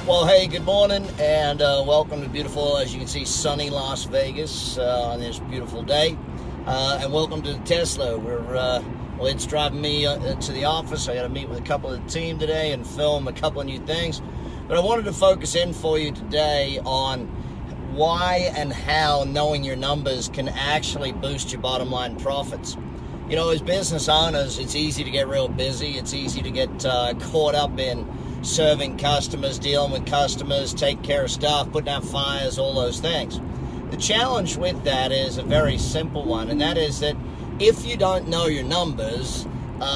Well, hey, good morning, and welcome to beautiful, as you can see, sunny Las Vegas on this beautiful day. And welcome to Tesla. It's driving me to the office. I got to meet with a couple of the team today and film a couple of new things. But I wanted to focus in for you today on why and how knowing your numbers can actually boost your bottom line profits. You know, as business owners, it's easy to get real busy. It's easy to get caught up in serving customers, dealing with customers, taking care of stuff, putting out fires, all those things. The challenge with that is a very simple one, and that is that if you don't know your numbers,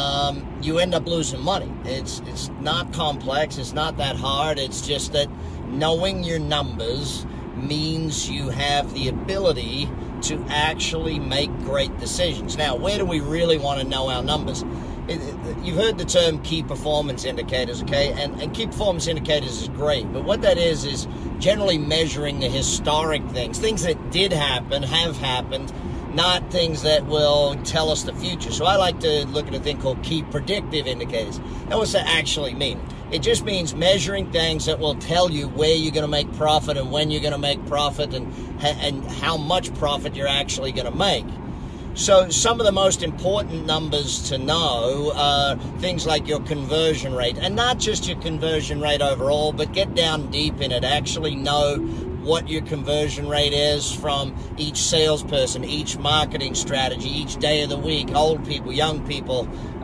you end up losing money. It's not complex. It's not that hard. It's just that knowing your numbers means you have the ability to actually make great decisions. Now, where do we really want to know our numbers? You've heard the term key performance indicators, okay? And key performance indicators is great, but what that is generally measuring the historic things that did happen, have happened, not things that will tell us the future. So I like to look at a thing called key predictive indicators. Now, what's that actually mean? It just means measuring things that will tell you where you're going to make profit and when you're going to make profit and how much profit you're actually going to make. So some of the most important numbers to know are things like your conversion rate, and not just your conversion rate overall, but get down deep in it. Actually know what your conversion rate is from each salesperson, each marketing strategy, each day of the week, old people, young people,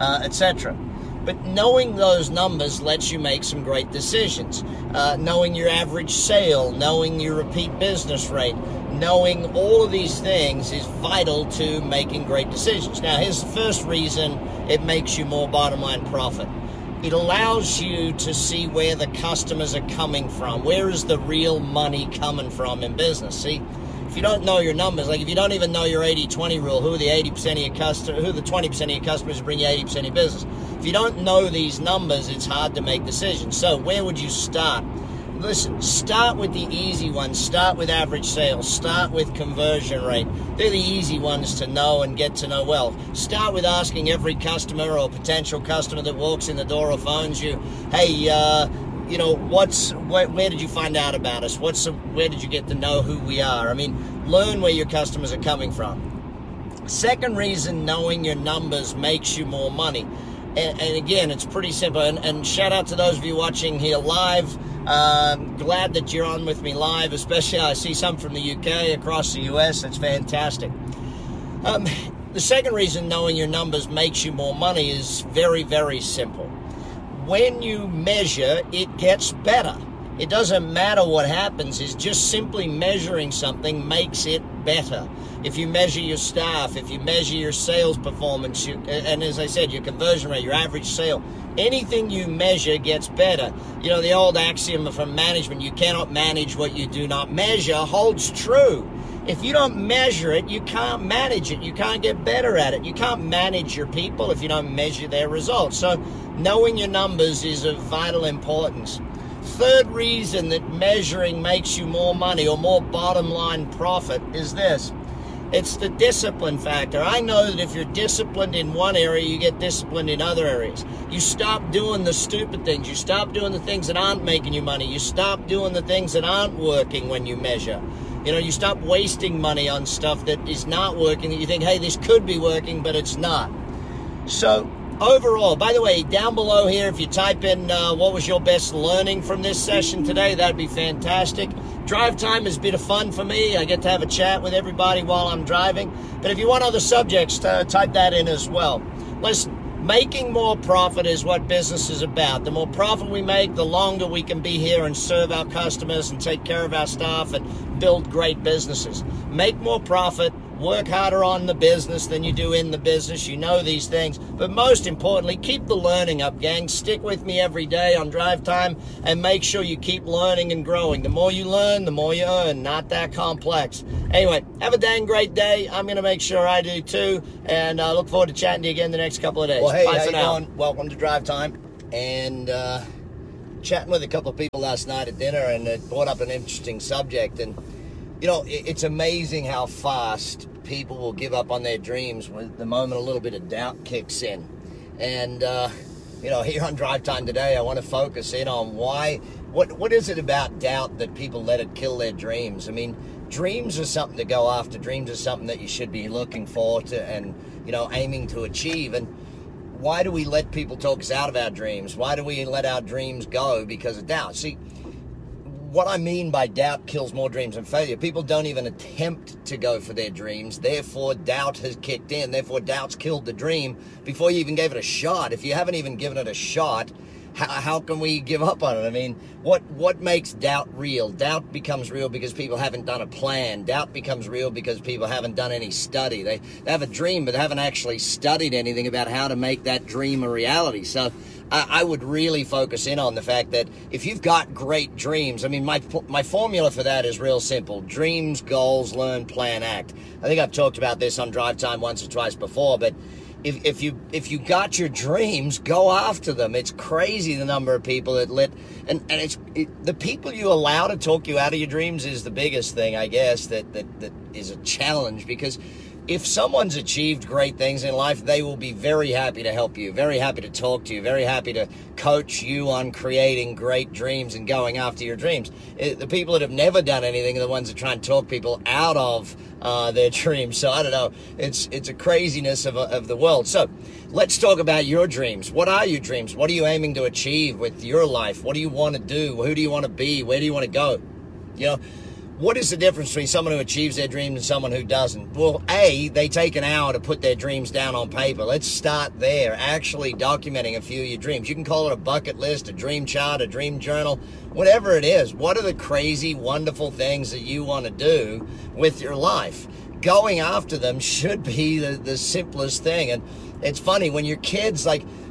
etc. But knowing those numbers lets you make some great decisions. Knowing your average sale, knowing your repeat business rate, knowing all of these things is vital to making great decisions. Now, here's the first reason it makes you more bottom line profit. It allows you to see where the customers are coming from. Where is the real money coming from in business? See, if you don't know your numbers, like if you don't even know your 80-20 rule, who are the 80% of your customers, who are the 20% of your customers who bring you 80% of your business? If you don't know these numbers, it's hard to make decisions. So where would you start? Listen, start with the easy ones. Start with average sales. Start with conversion rate. They're the easy ones to know and get to know well. Start with asking every customer or potential customer that walks in the door or phones you, hey, you know, where did you find out about us? Where did you get to know who we are? I mean, learn where your customers are coming from. Second reason knowing your numbers makes you more money. And again, it's pretty simple. And shout out to those of you watching here live. Glad that you're on with me live, especially I see some from the UK, across the US. That's fantastic. The second reason knowing your numbers makes you more money is very, very simple. When you measure, it gets better. It doesn't matter what happens, it's just simply measuring something makes it better. If you measure your staff, if you measure your sales performance, and as I said, your conversion rate, your average sale, anything you measure gets better. You know, the old axiom from management, you cannot manage what you do not measure, holds true. If you don't measure it, you can't manage it. You can't get better at it. You can't manage your people if you don't measure their results. So knowing your numbers is of vital importance. Third reason that measuring makes you more money or more bottom line profit is this. It's the discipline factor. I know that if you're disciplined in one area, you get disciplined in other areas. You stop doing the stupid things. You stop doing the things that aren't making you money. You stop doing the things that aren't working when you measure. You know, you stop wasting money on stuff that is not working, that you think, hey, this could be working, but it's not. So overall, by the way, down below here, if you type in what was your best learning from this session today, that'd be fantastic. Drive time is a bit of fun for me. I get to have a chat with everybody while I'm driving. But if you want other subjects, type that in as well. Listen, making more profit is what business is about. The more profit we make, the longer we can be here and serve our customers and take care of our staff and build great businesses. Make more profit. Work harder on the business than you do in the business. You know these things. But most importantly, keep the learning up, gang. Stick with me every day on drive time and make sure you keep learning and growing. The more you learn, the more you earn. Not that complex. Anyway, have a dang great day. I'm going to make sure I do too. And I look forward to chatting to you again the next couple of days. Well, hey, bye how for you now. doing? Welcome to Drive Time. And chatting with a couple of people last night at dinner, and it brought up an interesting subject. And you know, it's amazing how fast people will give up on their dreams when the moment a little bit of doubt kicks in. And here on Drive Time today, I want to focus in on what is it about doubt that people let it kill their dreams? I mean, dreams are something to go after. Dreams are something that you should be looking for and aiming to achieve. And why do we let people talk us out of our dreams? Why do we let our dreams go because of doubt? See, what I mean by doubt kills more dreams than failure. People don't even attempt to go for their dreams. Therefore, doubt has kicked in. Therefore, doubt's killed the dream before you even gave it a shot. If you haven't even given it a shot, how can we give up on it? I mean, what makes doubt real? Doubt becomes real because people haven't done a plan. Doubt becomes real because people haven't done any study. They have a dream, but they haven't actually studied anything about how to make that dream a reality. So I would really focus in on the fact that if you've got great dreams, I mean, my formula for that is real simple. Dreams, goals, learn, plan, act. I think I've talked about this on Drive Time once or twice before, but if you got your dreams, go after them. It's crazy the number of people that the people you allow to talk you out of your dreams is the biggest thing, I guess, that is a challenge, because if someone's achieved great things in life, they will be very happy to help you, very happy to talk to you, very happy to coach you on creating great dreams and going after your dreams. The people that have never done anything are the ones that try and talk people out of their dreams. So I don't know. It's a craziness of the world. So let's talk about your dreams. What are your dreams? What are you aiming to achieve with your life? What do you want to do? Who do you want to be? Where do you want to go? What is the difference between someone who achieves their dreams and someone who doesn't? Well, they take an hour to put their dreams down on paper. Let's start there, actually documenting a few of your dreams. You can call it a bucket list, a dream chart, a dream journal, whatever it is. What are the crazy, wonderful things that you want to do with your life? Going after them should be the simplest thing. And it's funny, when your kids,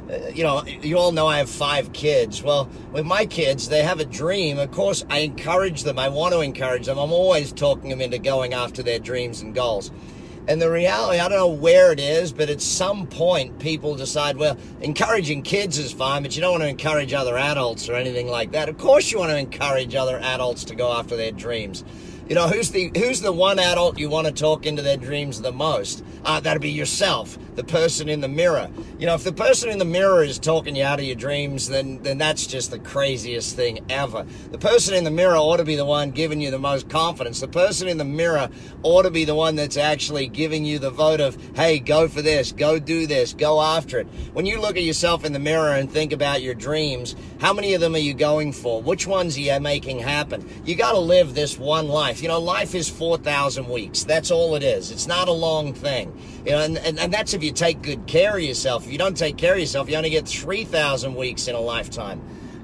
you all know I have 5 kids. Well, with my kids, they have a dream. Of course, I encourage them. I want to encourage them. I'm always talking them into going after their dreams and goals. And the reality, I don't know where it is, but at some point, people decide, well, encouraging kids is fine, but you don't want to encourage other adults or anything like that. Of course you want to encourage other adults to go after their dreams. Who's the one adult you want to talk into their dreams the most? That'd be yourself, the person in the mirror. If the person in the mirror is talking you out of your dreams, then that's just the craziest thing ever. The person in the mirror ought to be the one giving you the most confidence. The person in the mirror ought to be the one that's actually giving you the vote of, hey, go for this, go do this, go after it. When you look at yourself in the mirror and think about your dreams, how many of them are you going for? Which ones are you making happen? You got to live this one life. Life is 4,000 weeks. That's all it is. It's not a long thing. And that's if you take good care of yourself. If you don't take care of yourself, you only get 3,000 weeks in a lifetime.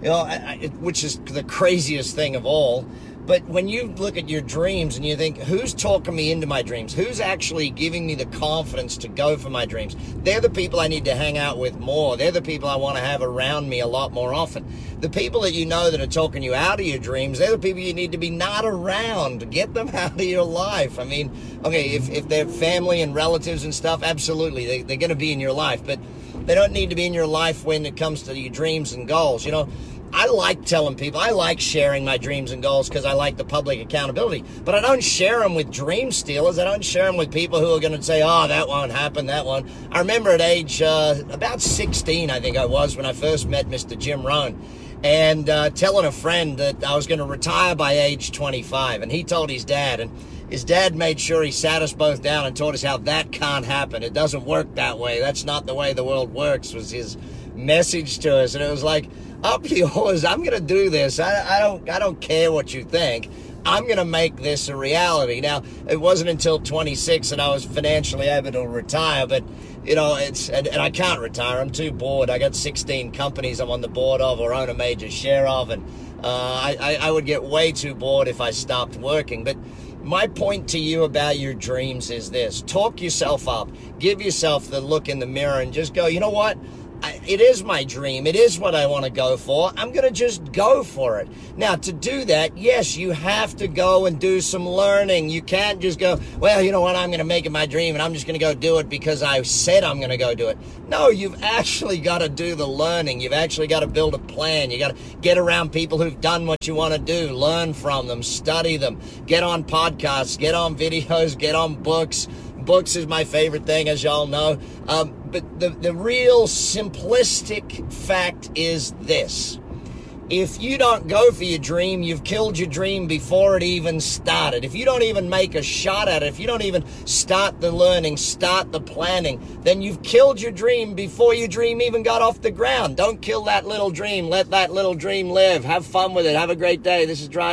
Which is the craziest thing of all. But when you look at your dreams and you think, who's talking me into my dreams? Who's actually giving me the confidence to go for my dreams? They're the people I need to hang out with more. They're the people I want to have around me a lot more often. The people that you know that are talking you out of your dreams, they're the people you need to be not around. Get them out of your life. I mean, okay, if they're family and relatives and stuff, absolutely, they're going to be in your life. But they don't need to be in your life when it comes to your dreams and goals. I like telling people, I like sharing my dreams and goals because I like the public accountability, but I don't share them with dream stealers. I don't share them with people who are going to say, oh, that won't happen, that one. I remember at age about 16, I think I was, when I first met Mr. Jim Rohn, and telling a friend that I was going to retire by age 25, and he told his dad, and his dad made sure he sat us both down and taught us how that can't happen. It doesn't work that way. That's not the way the world works, was his message to us. And it was like, up yours, I'm going to do this. I don't care what you think. I'm going to make this a reality. Now, it wasn't until 26 that I was financially able to retire, but, and I can't retire. I'm too bored. I got 16 companies I'm on the board of or own a major share of, and I would get way too bored if I stopped working. But my point to you about your dreams is this. Talk yourself up. Give yourself the look in the mirror and just go, you know what? It is my dream. It is what I want to go for. I'm going to just go for it. Now, to do that, yes, you have to go and do some learning. You can't just go, well, you know what, I'm going to make it my dream and I'm just going to go do it because I said I'm going to go do it. No, you've actually got to do the learning. You've actually got to build a plan. You got to get around people who've done what you want to do, learn from them, study them, get on podcasts, get on videos, get on books, Books is my favorite thing, as y'all know. But the real simplistic fact is this. If you don't go for your dream, you've killed your dream before it even started. If you don't even make a shot at it, if you don't even start the learning, start the planning, then you've killed your dream before your dream even got off the ground. Don't kill that little dream. Let that little dream live. Have fun with it. Have a great day. This is Drive